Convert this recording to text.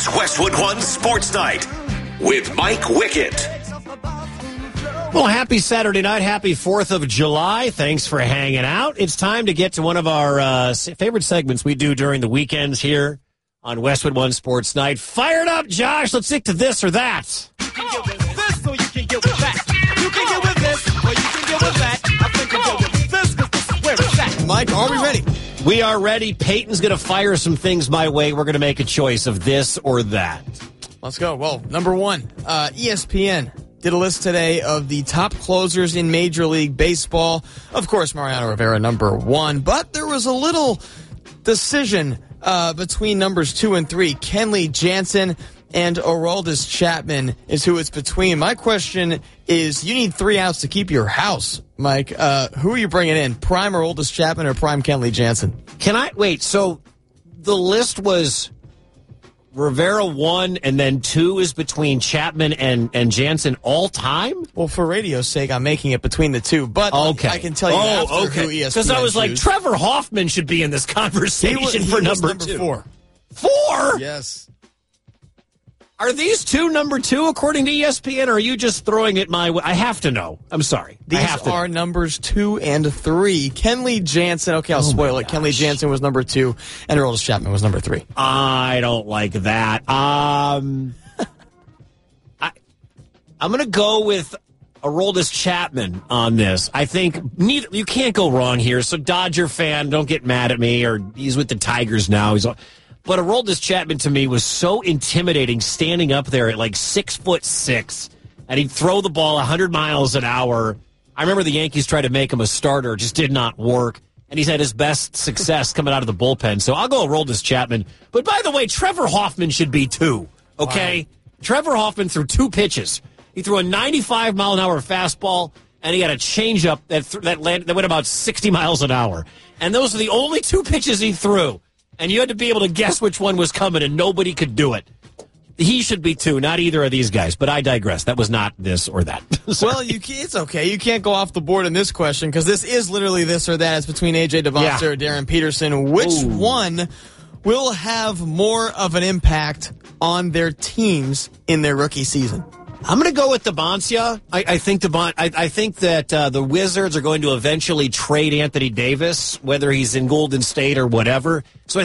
Westwood One Sports Night with Mike Wickett. Well, happy Saturday night. Happy 4th of July. Thanks for hanging out. It's time to get to one of our favorite segments we do during the weekends here on Westwood One Sports Night. Fired up, Josh. Let's stick to this or that. You can get with this or you can get with that. You can get with this or you can get with that. I think you can get with this because this is where it's at. Mike, are we ready? We are ready. Peyton's going to fire some things my way. We're going to make a choice of this or that. Let's go. Well, number one, ESPN did a list today of the top closers in Major League Baseball. Of course, Mariano Rivera, number one. But there was a little decision between numbers 2 and 3. Kenley Jansen and Aroldis Chapman is who it's between. My question is, you need 3 outs to keep your house, Mike. Who are you bringing in, prime Aroldis Chapman or prime Kenley Jansen? Can I wait? So the list was Rivera 1 and then 2 is between Chapman and Jansen all time? Well, for radio's sake, I'm making it between the two. But okay. I can tell you after who ESPN because I was like, choose. Trevor Hoffman should be in this conversation for number 2. 4. 4? Yes. Are these two number 2 according to ESPN, or are you just throwing it my way? I have to know. I'm sorry. These are numbers 2 and 3. Kenley Jansen, okay, I'll spoil it. Kenley Jansen was number 2, and Aroldis Chapman was number 3. I don't like that. I'm going to go with Aroldis Chapman on this. I think you can't go wrong here. So Dodger fan, don't get mad at me, or he's with the Tigers now. But Aroldis Chapman, to me, was so intimidating standing up there at like 6'6", and he'd throw the ball 100 miles an hour. I remember the Yankees tried to make him a starter. It just did not work. And he's had his best success coming out of the bullpen. So I'll go Aroldis Chapman. But by the way, Trevor Hoffman should be 2, okay? Wow. Trevor Hoffman threw 2 pitches. He threw a 95-mile-an-hour fastball, and he had a changeup that went about 60 miles an hour. And those are the only 2 pitches he threw. And you had to be able to guess which one was coming, and nobody could do it. He should be 2, not either of these guys. But I digress. That was not this or that. Well, it's okay. You can't go off the board in this question because this is literally this or that. It's between A.J. Devonster or Darren Peterson. Which one will have more of an impact on their teams in their rookie season? I'm going to go with Deboncia. I think that the Wizards are going to eventually trade Anthony Davis, whether he's in Golden State or whatever. So I